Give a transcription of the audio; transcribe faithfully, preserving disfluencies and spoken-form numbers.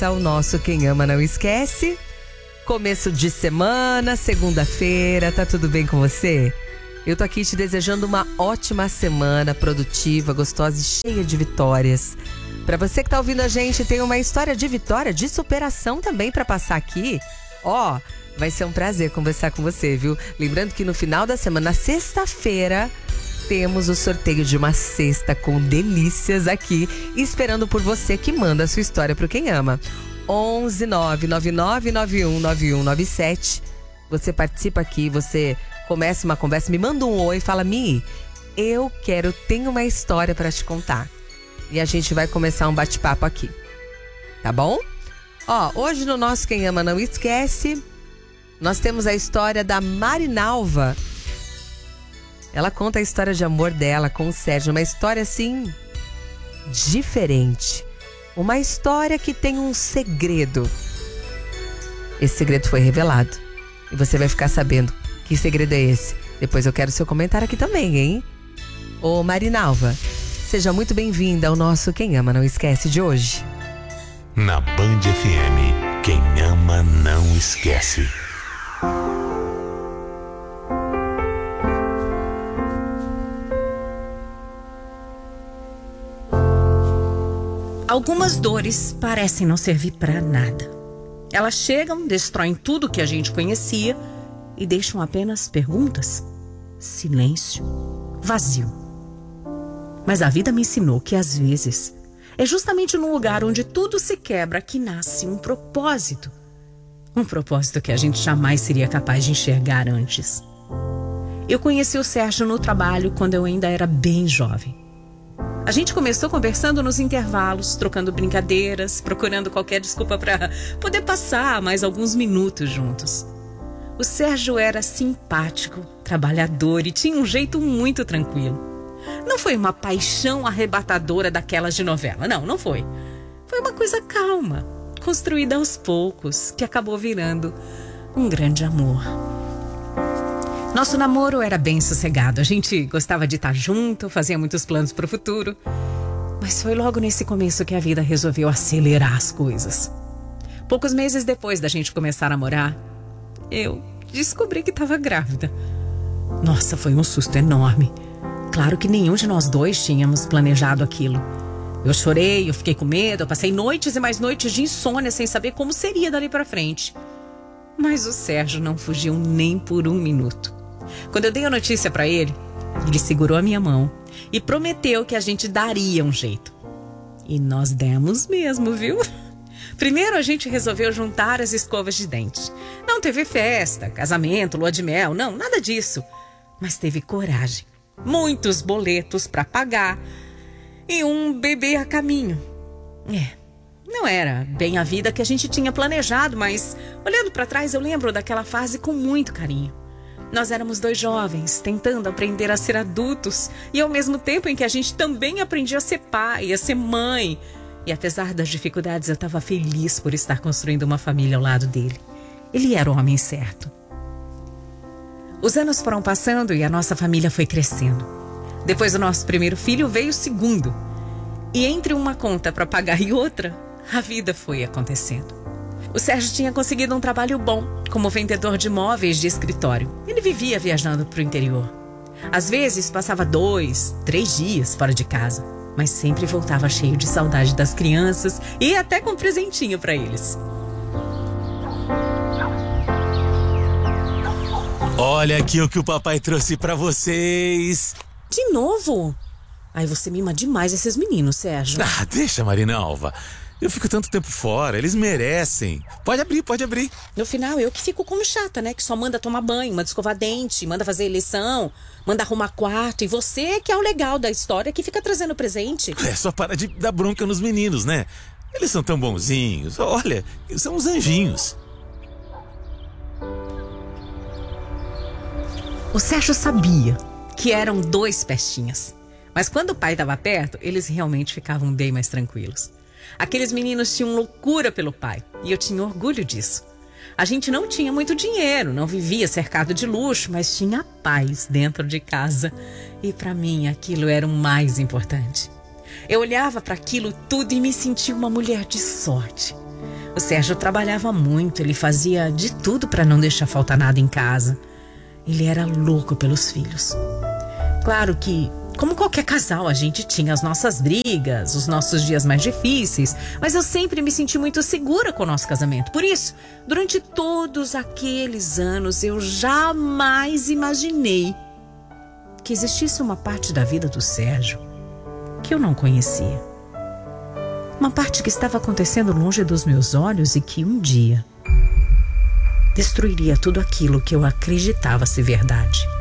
O nosso Quem Ama Não Esquece. Começo de semana, segunda-feira, tá tudo bem com você? Eu tô aqui te desejando uma ótima semana, produtiva, gostosa e cheia de vitórias. Pra você que tá ouvindo a gente, tem uma história de vitória, de superação também pra passar aqui. Ó, vai ser um prazer conversar com você, viu? Lembrando que no final da semana, na sexta-feira, temos o sorteio de uma cesta com delícias aqui, esperando por você que manda a sua história pro Quem Ama. onze nove nove nove nove um nove um nove sete. Você participa aqui, você começa uma conversa, me manda um oi e fala: Mi, eu quero, tenho uma história para te contar. E a gente vai começar um bate-papo aqui, tá bom? Ó, hoje no nosso Quem Ama Não Esquece, nós temos a história da Marinalva. Ela conta a história de amor dela com o Sérgio, uma história assim, diferente. Uma história que tem um segredo. Esse segredo foi revelado. E você vai ficar sabendo que segredo é esse. Depois eu quero seu comentário aqui também, hein? Ô Marinalva, seja muito bem-vinda ao nosso Quem Ama Não Esquece de hoje. Na Band F M, quem ama não esquece. Algumas dores parecem não servir para nada. Elas chegam, destroem tudo que a gente conhecia e deixam apenas perguntas, silêncio, vazio. Mas a vida me ensinou que às vezes é justamente no lugar onde tudo se quebra que nasce um propósito. Um propósito que a gente jamais seria capaz de enxergar antes. Eu conheci o Sérgio no trabalho quando eu ainda era bem jovem. A gente começou conversando nos intervalos, trocando brincadeiras, procurando qualquer desculpa para poder passar mais alguns minutos juntos. O Sérgio era simpático, trabalhador e tinha um jeito muito tranquilo. Não foi uma paixão arrebatadora daquelas de novela, não, não foi. Foi uma coisa calma, construída aos poucos, que acabou virando um grande amor. Nosso namoro era bem sossegado, a gente gostava de estar junto, fazia muitos planos para o futuro. Mas foi logo nesse começo que a vida resolveu acelerar as coisas. Poucos meses depois da gente começar a namorar, eu descobri que estava grávida. Nossa, foi um susto enorme. Claro que nenhum de nós dois tínhamos planejado aquilo. Eu chorei, eu fiquei com medo, eu passei noites e mais noites de insônia sem saber como seria dali para frente. Mas o Sérgio não fugiu nem por um minuto. Quando eu dei a notícia para ele, ele segurou a minha mão e prometeu que a gente daria um jeito. E nós demos mesmo, viu? Primeiro a gente resolveu juntar as escovas de dente. Não teve festa, casamento, lua de mel, não, nada disso. Mas teve coragem, muitos boletos para pagar e um bebê a caminho. É, não era bem a vida que a gente tinha planejado, mas olhando para trás eu lembro daquela fase com muito carinho. Nós éramos dois jovens, tentando aprender a ser adultos e ao mesmo tempo em que a gente também aprendia a ser pai, a ser mãe. E apesar das dificuldades, eu estava feliz por estar construindo uma família ao lado dele. Ele era o homem certo. Os anos foram passando e a nossa família foi crescendo. Depois do nosso primeiro filho veio o segundo. E entre uma conta para pagar e outra, a vida foi acontecendo. O Sérgio tinha conseguido um trabalho bom como vendedor de móveis de escritório. Ele vivia viajando para o interior. Às vezes passava dois, três dias fora de casa, mas sempre voltava cheio de saudade das crianças e até com presentinho para eles. Olha aqui o que o papai trouxe para vocês. De novo? Ai, você mima demais esses meninos, Sérgio. Ah, deixa, Marinalva. Eu fico tanto tempo fora, eles merecem. Pode abrir, pode abrir. No final, eu que fico como chata, né? Que só manda tomar banho, manda escovar dente, manda fazer eleição, manda arrumar quarto. E você que é o legal da história, que fica trazendo presente. É só para de dar bronca nos meninos, né? Eles são tão bonzinhos. Olha, eles são uns anjinhos. O Sérgio sabia que eram dois pestinhas. Mas quando o pai estava perto, eles realmente ficavam bem mais tranquilos. Aqueles meninos tinham loucura pelo pai e eu tinha orgulho disso. A gente não tinha muito dinheiro, não vivia cercado de luxo, mas tinha paz dentro de casa. E para mim aquilo era o mais importante. Eu olhava para aquilo tudo e me sentia uma mulher de sorte. O Sérgio trabalhava muito, ele fazia de tudo para não deixar faltar nada em casa. Ele era louco pelos filhos. Claro que, como qualquer casal, a gente tinha as nossas brigas, os nossos dias mais difíceis, mas eu sempre me senti muito segura com o nosso casamento. Por isso, durante todos aqueles anos, eu jamais imaginei que existisse uma parte da vida do Sérgio que eu não conhecia. Uma parte que estava acontecendo longe dos meus olhos e que um dia destruiria tudo aquilo que eu acreditava ser verdade.